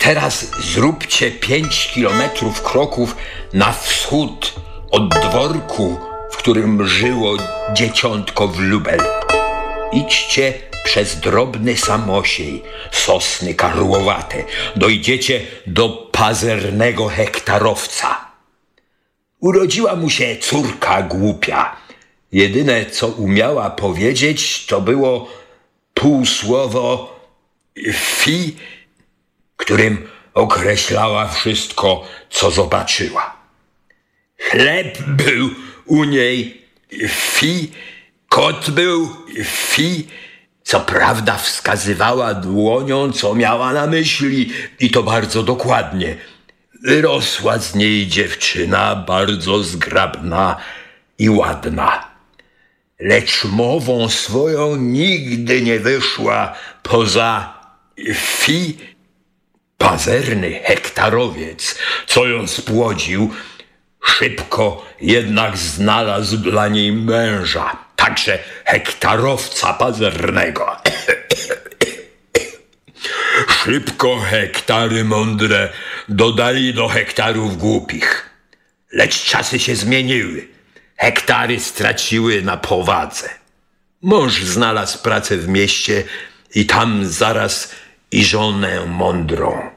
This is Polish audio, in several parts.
Teraz zróbcie 5 kilometrów kroków na wschód od dworku, w którym żyło dzieciątko wróbel. Idźcie przez drobny samosiej, sosny karłowate. Dojdziecie do pazernego hektarowca. Urodziła mu się córka głupia. Jedyne, co umiała powiedzieć, to było półsłowo fi, którym określała wszystko, co zobaczyła. Chleb był u niej fi, kot był fi. Co prawda wskazywała dłonią, co miała na myśli, i to bardzo dokładnie. Wyrosła z niej dziewczyna bardzo zgrabna i ładna. Lecz mową swoją nigdy nie wyszła poza fi. Pazerny hektarowiec, co ją spłodził, szybko jednak znalazł dla niej męża, także hektarowca pazernego. Szybko hektary mądre dodali do hektarów głupich. Lecz czasy się zmieniły. Hektary straciły na powadze. Mąż znalazł pracę w mieście i tam zaraz i żonę mądrą.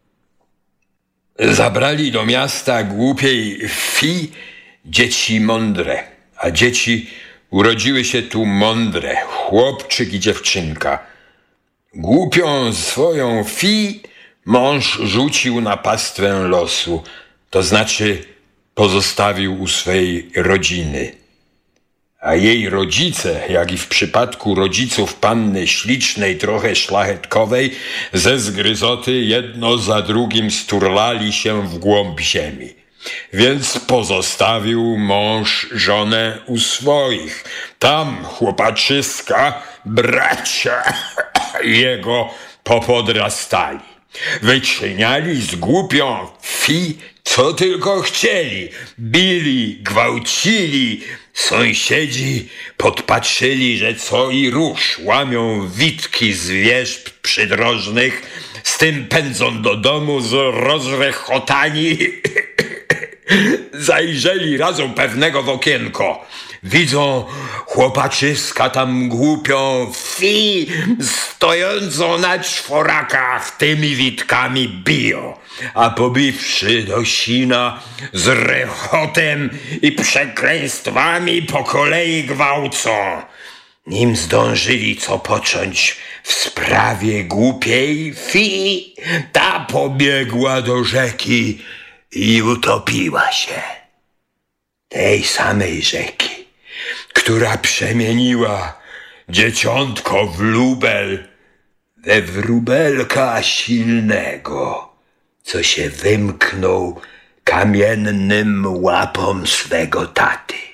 Zabrali do miasta głupiej fi dzieci mądre, a dzieci urodziły się tu mądre, chłopczyk i dziewczynka. Głupią swoją fi mąż rzucił na pastwę losu, to znaczy pozostawił u swej rodziny. A jej rodzice, jak i w przypadku rodziców panny ślicznej, trochę szlachetkowej, ze zgryzoty jedno za drugim sturlali się w głąb ziemi. Więc pozostawił mąż żonę u swoich. Tam chłopaczyska, bracia jego popodrastali. Wyczyniali z głupią fi, co tylko chcieli. Bili, gwałcili. Sąsiedzi podpatrzyli, że co i rusz, łamią witki z wierzb przydrożnych, z tym pędzą do domu rozrechotani. Zajrzeli razem pewnego w okienko. Widzą chłopaczyska tam głupią fi, stojącą na czworakach, tymi witkami biją, a pobiwszy do sina z rechotem i przekleństwami po kolei gwałcą. Nim zdążyli co począć w sprawie głupiej fi, ta pobiegła do rzeki i utopiła się. Tej samej rzeki, która przemieniła dzieciątko wróbel we wróbelka silnego, co się wymknął kamiennym łapom swego taty.